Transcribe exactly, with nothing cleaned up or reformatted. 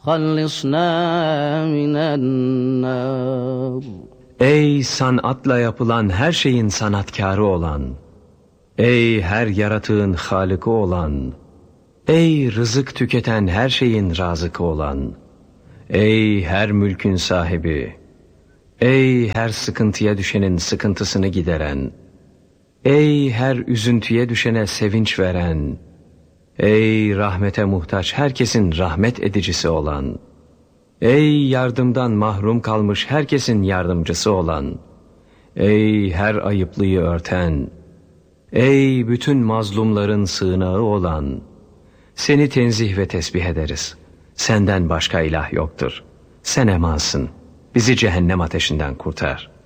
خلصنا من النار. Ey sanatla yapılan her şeyin sanatkarı olan, ey her yaratığın halıkı olan, ey rızık tüketen her şeyin razıkı olan, ey her mülkün sahibi, ey her sıkıntıya düşenin sıkıntısını gideren, ey her üzüntüye düşene sevinç veren, ey rahmete muhtaç herkesin rahmet edicisi olan, ey yardımdan mahrum kalmış herkesin yardımcısı olan, ey her ayıplıyı örten, ey bütün mazlumların sığınağı olan, seni tenzih ve tesbih ederiz. Senden başka ilah yoktur. Sen emansın. Bizi cehennem ateşinden kurtar.